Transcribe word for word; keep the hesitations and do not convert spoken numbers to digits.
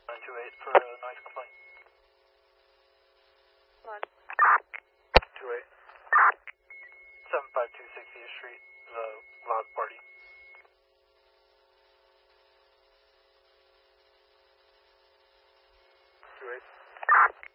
nine two eight for a noise complaint. One. two eight. seven five two sixtieth Street, the loud party. two eight.